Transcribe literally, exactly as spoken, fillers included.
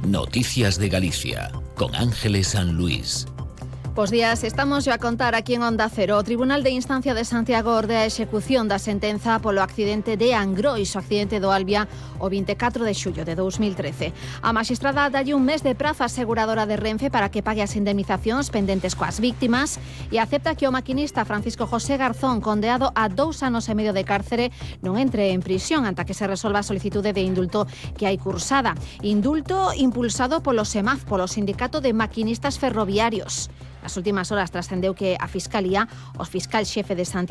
Noticias de Galicia, con Ángeles San Luis. Bos días, estamos a contar aquí en Onda Cero. O Tribunal de Instancia de Santiago ordea a execución da sentenza polo accidente de Angrois, o accidente do Albia, o vinte e catro de xullo de dos mil trece. A magistrada dalle un mes de prazo á aseguradora de Renfe para que pague as indemnizacións pendentes coas víctimas e acepta que o maquinista Francisco José Garzón, condeado a dous anos e medio de cárcere, non entre en prisión anta que se resolva a solicitude de indulto que hai cursada. Indulto impulsado polo SEMAF, polo Sindicato de Maquinistas Ferroviarios. Nas últimas horas trascendeu que a Fiscalía, o fiscal xefe de Santiago,